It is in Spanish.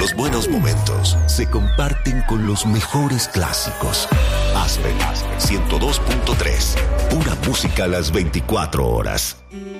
Los buenos momentos se comparten con los mejores clásicos. Aspen 102.3. Pura música a las 24 horas.